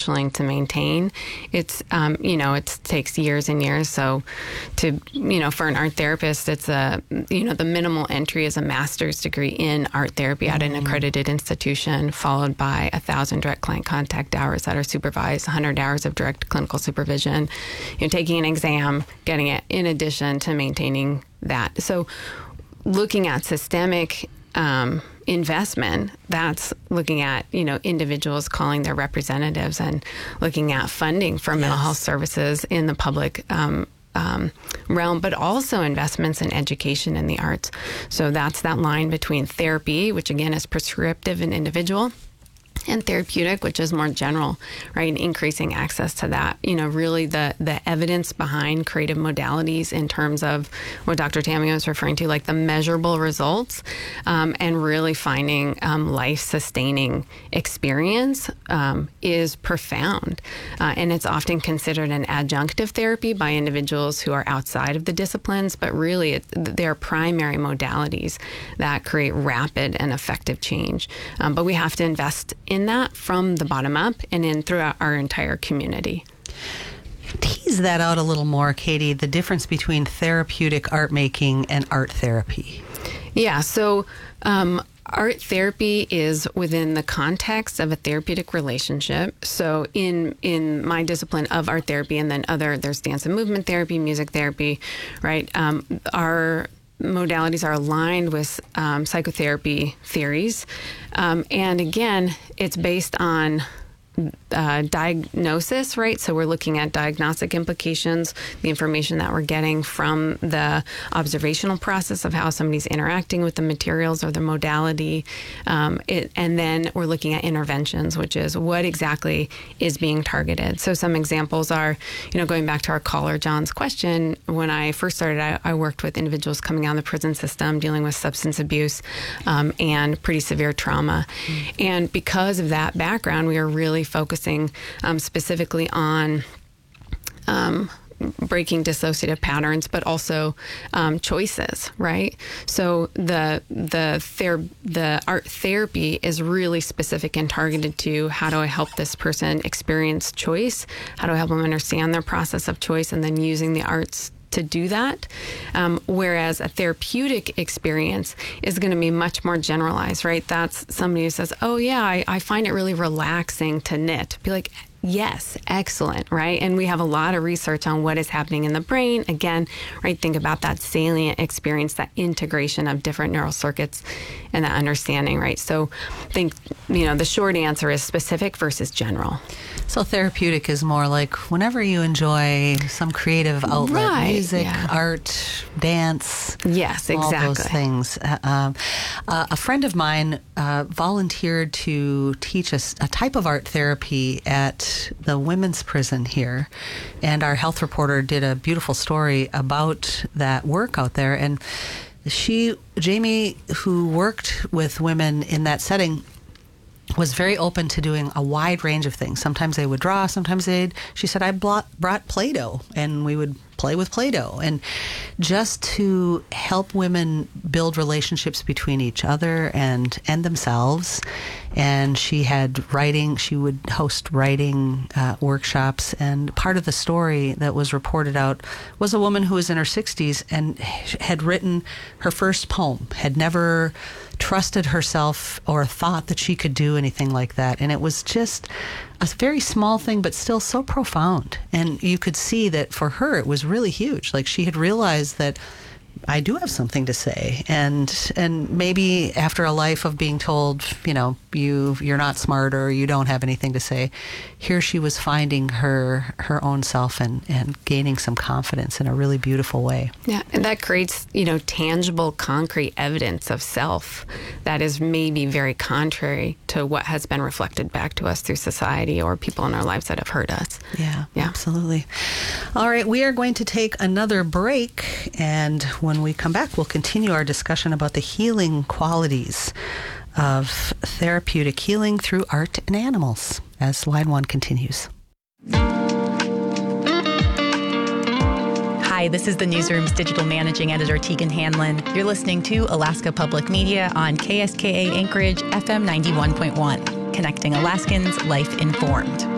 credentialing to maintain. It's, it takes years and years. So for an art therapist, it's the minimal entry is a master's degree in art therapy at an accredited institution, followed by 1,000 direct client contact hours that are supervised, 100 hours of direct clinical supervision, taking an exam, getting it in addition to maintaining that. So looking at systemic investment, that's looking at, individuals calling their representatives and looking at funding for mental health services in the public realm, but also investments in education in the arts. So that's that line between therapy, which again is prescriptive and individual, and therapeutic, which is more general, right? And increasing access to that. Really the evidence behind creative modalities in terms of what Dr. Tamio was referring to, like the measurable results, and really finding life-sustaining experience is profound. And it's often considered an adjunctive therapy by individuals who are outside of the disciplines, but really they're primary modalities that create rapid and effective change. But we have to invest in that from the bottom up and in throughout our entire community. Tease that out a little more, Katie, the difference between therapeutic art making and art therapy. Yeah, so art therapy is within the context of a therapeutic relationship. So in my discipline of art therapy, and then there's dance and movement therapy, music therapy, right? Our modalities are aligned with psychotherapy theories. And again, it's based on diagnosis, right? So we're looking at diagnostic implications, the information that we're getting from the observational process of how somebody's interacting with the materials or the modality. And then we're looking at interventions, which is what exactly is being targeted. So some examples are, going back to our caller, John's question, when I first started, I worked with individuals coming out of the prison system, dealing with substance abuse and pretty severe trauma. And because of that background, we are really focusing specifically on breaking dissociative patterns, but also choices, right? So the art therapy is really specific and targeted to how do I help this person experience choice? How do I help them understand their process of choice, and then using the arts to do that. Whereas a therapeutic experience is going to be much more generalized, right? That's somebody who says, oh yeah, I find it really relaxing to knit. Be like, yes, excellent, right? And we have a lot of research on what is happening in the brain. Again, right, think about that salient experience, that integration of different neural circuits and that understanding, right? So I think, the short answer is specific versus general. So therapeutic is more like whenever you enjoy some creative outlet, right, music, art, dance. Yes, exactly. All those things. A friend of mine volunteered to teach us a type of art therapy at the women's prison here. And our health reporter did a beautiful story about that work out there. And Jamie, who worked with women in that setting, was very open to doing a wide range of things. Sometimes they would draw, she said, I brought Play-Doh, and we would play with Play-Doh, and just to help women build relationships between each other and themselves. And she would host writing workshops, and part of the story that was reported out was a woman who was in her 60s and had written her first poem, had never trusted herself or thought that she could do anything like that. And it was just a very small thing, but still so profound. And you could see that for her, it was really huge. Like, she had realized that I do have something to say. And maybe after a life of being told, you're not smart or you don't have anything to say, here she was finding her own self and gaining some confidence in a really beautiful way. Yeah, and that creates, tangible, concrete evidence of self that is maybe very contrary to what has been reflected back to us through society or people in our lives that have hurt us. Yeah, absolutely. All right, we are going to take another break, and when we come back, we'll continue our discussion about the healing qualities of therapeutic healing through art and animals as Line 1 continues. Hi, this is the Newsroom's digital managing editor, Tegan Hanlon. You're listening to Alaska Public Media on KSKA Anchorage, FM 91.1, connecting Alaskans life informed.